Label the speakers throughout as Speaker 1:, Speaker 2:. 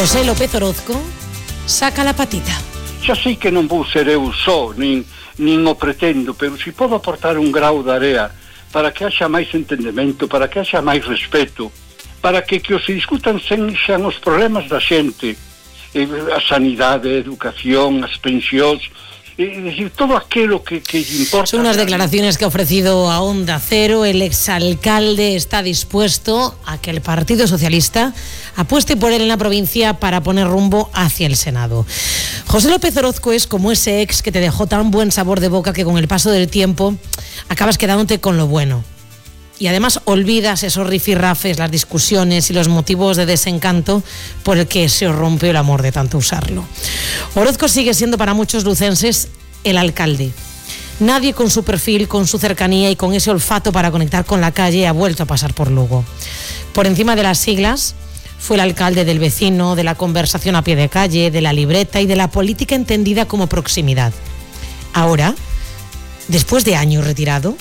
Speaker 1: José López Orozco saca la patita.
Speaker 2: Xa sei que non vou ser eu só, nin o pretendo, pero se podo aportar un grau de area para que haxa máis entendemento, para que haxa máis respeto, para que os se discutan xan os problemas da xente, a sanidade, a educación, as pensións, es decir, todo aquello que importa.
Speaker 1: Son unas declaraciones que ha ofrecido a Onda Cero. El exalcalde está dispuesto a que el Partido Socialista apueste por él en la provincia para poner rumbo hacia el Senado. José López Orozco es como ese ex que te dejó tan buen sabor de boca que con el paso del tiempo acabas quedándote con lo bueno. Y además olvidas esos rifirrafes, las discusiones y los motivos de desencanto por el que se os rompió el amor de tanto usarlo. Orozco sigue siendo para muchos lucenses el alcalde. Nadie con su perfil, con su cercanía y con ese olfato para conectar con la calle ha vuelto a pasar por Lugo. Por encima de las siglas, fue el alcalde del vecino, de la conversación a pie de calle, de la libreta y de la política entendida como proximidad. Ahora, después de años retirado,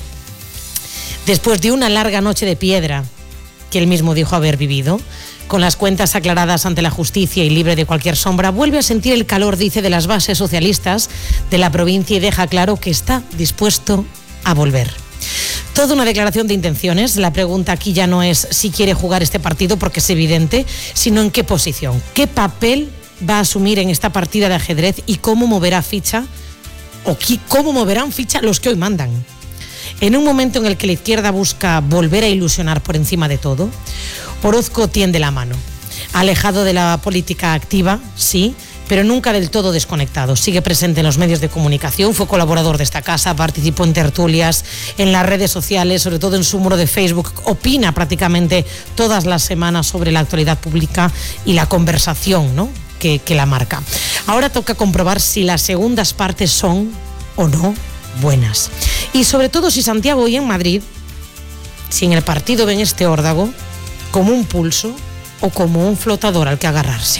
Speaker 1: después de una larga noche de piedra que él mismo dijo haber vivido, con las cuentas aclaradas ante la justicia y libre de cualquier sombra, vuelve a sentir el calor, dice, de las bases socialistas de la provincia y deja claro que está dispuesto a volver. Toda una declaración de intenciones. La pregunta aquí ya no es si quiere jugar este partido, porque es evidente, sino en qué posición, qué papel va a asumir en esta partida de ajedrez y cómo moverá ficha, o cómo moverán ficha los que hoy mandan. En un momento en el que la izquierda busca volver a ilusionar por encima de todo, Orozco tiende la mano. Alejado de la política activa, sí, pero nunca del todo desconectado. Sigue presente en los medios de comunicación, fue colaborador de esta casa, participó en tertulias, en las redes sociales, sobre todo en su muro de Facebook. Opina prácticamente todas las semanas sobre la actualidad pública y la conversación, ¿no?, que la marca. Ahora toca comprobar si las segundas partes son o no buenas. Y sobre todo si Santiago hoy en Madrid, si en el partido ven este órdago como un pulso o como un flotador al que agarrarse.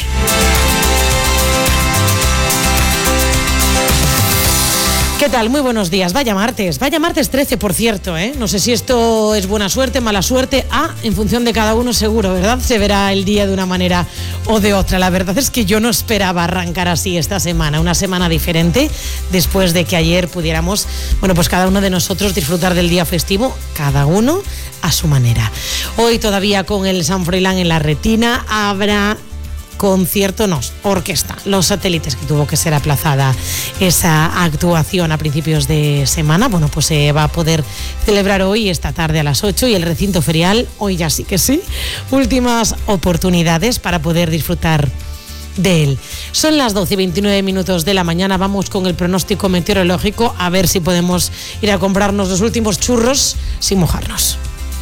Speaker 1: ¿Qué tal? Muy buenos días. Vaya martes 13, por cierto, ¿eh? No sé si esto es buena suerte, mala suerte. En función de cada uno seguro, ¿verdad? Se verá el día de una manera o de otra. La verdad es que yo no esperaba arrancar así esta semana, una semana diferente, después de que ayer pudiéramos, bueno, pues cada uno de nosotros disfrutar del día festivo, cada uno a su manera. Hoy todavía con el San Froilán en la retina habrá concierto, no, orquesta, Los Satélites, que tuvo que ser aplazada esa actuación a principios de semana. Bueno, pues se va a poder celebrar hoy, esta tarde a las 8, y el recinto ferial, hoy ya sí que sí, últimas oportunidades para poder disfrutar de él. Son las 12:29 de la mañana, vamos con el pronóstico meteorológico, a ver si podemos ir a comprarnos los últimos churros sin mojarnos.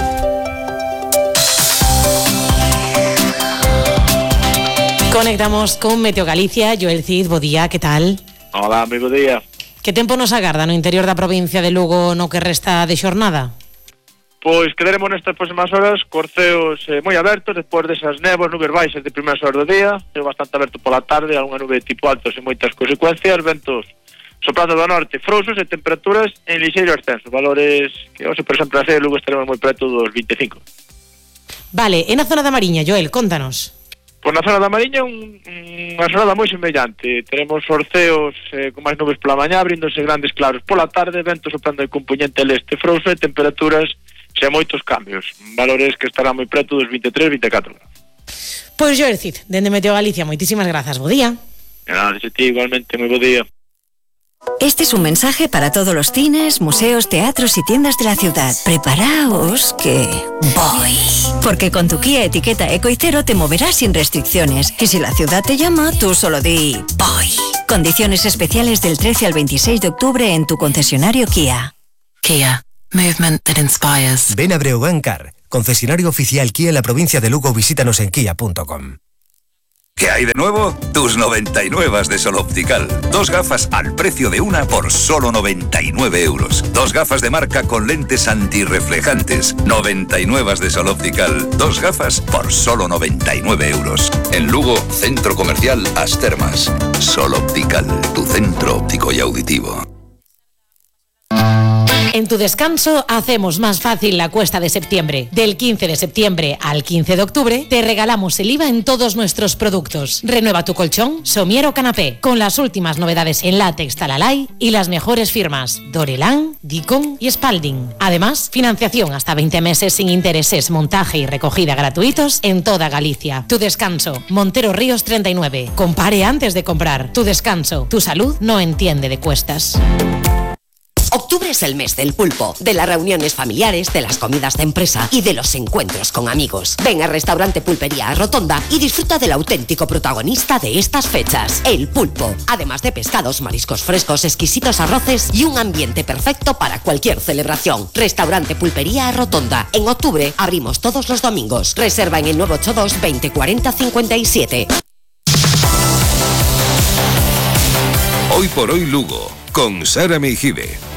Speaker 1: Conectamos con Meteo Galicia. Joel Cid, bo día, que tal?
Speaker 3: Hola, moi bo día.
Speaker 1: Que tempo nos agarda no interior da provincia de Lugo no que resta de xornada?
Speaker 3: Pois quedaremos nestas próximas horas corceos moi abertos, despois desas néboas, nubes baixas de primeiras horas do día, bastante aberto pola tarde, algunha nube tipo alto sen moitas consecuencias, ventos soprando do norte, frouxos e temperaturas en lixeiro ascenso, valores que hoxe, por exemplo, na cidade de Lugo estaremos moi preto dos 25.
Speaker 1: Vale, en a zona da Mariña, Joel, contanos.
Speaker 3: Pois na zona da Mariña unha xornada moi semellante. Teremos orceos con máis nubes pola mañá, abríndose grandes claros pola tarde, vento soprando de componente leste frouxo e temperaturas sen moitos cambios, valores que estarán moi preto dos 23-24 grados.
Speaker 1: Pois Joel Cid, dende Meteo Galicia, moitísimas grazas, bo día.
Speaker 3: Nada, a ti igualmente, moi bo día.
Speaker 4: Este es un mensaje para todos los cines, museos, teatros y tiendas de la ciudad. Preparaos que voy. Porque con tu Kia etiqueta Eco y Cero te moverás sin restricciones. Y si la ciudad te llama, tú solo di voy. Condiciones especiales del 13 al 26 de octubre en tu concesionario Kia.
Speaker 5: Kia. Movement that inspires.
Speaker 6: Ven a Breogán Car, concesionario oficial Kia en la provincia de Lugo. Visítanos en kia.com.
Speaker 7: ¿Qué hay de nuevo? Tus 99 de Sol Optical. 2 gafas al precio de una por solo 99 euros. 2 gafas de marca con lentes antirreflejantes. 99 de Sol Optical. 2 gafas por solo 99 euros. En Lugo, Centro Comercial As Termas. Sol Optical, tu centro óptico y auditivo.
Speaker 1: En Tu Descanso hacemos más fácil la cuesta de septiembre. Del 15 de septiembre al 15 de octubre te regalamos el IVA en todos nuestros productos. Renueva tu colchón, somier o canapé con las últimas novedades en látex Talalay y las mejores firmas Dorelán, Dicon y Spalding. Además, financiación hasta 20 meses sin intereses, montaje y recogida gratuitos en toda Galicia. Tu Descanso, Montero Ríos 39. Compare antes de comprar. Tu Descanso, tu salud no entiende de cuestas.
Speaker 8: Octubre es el mes del pulpo, de las reuniones familiares, de las comidas de empresa y de los encuentros con amigos. Ven al restaurante Pulpería Rotonda y disfruta del auténtico protagonista de estas fechas, el pulpo. Además de pescados, mariscos frescos, exquisitos arroces y un ambiente perfecto para cualquier celebración. Restaurante Pulpería Rotonda. En octubre abrimos todos los domingos. Reserva en el 982 20 40 57.
Speaker 9: Hoy por hoy Lugo, con Sara Meijide.